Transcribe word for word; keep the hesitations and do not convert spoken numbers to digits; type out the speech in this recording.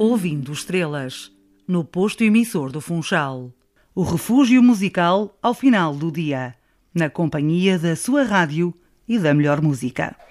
Ouvindo Estrelas, no posto emissor do Funchal. O refúgio musical ao final do dia, na companhia da sua rádio e da melhor música.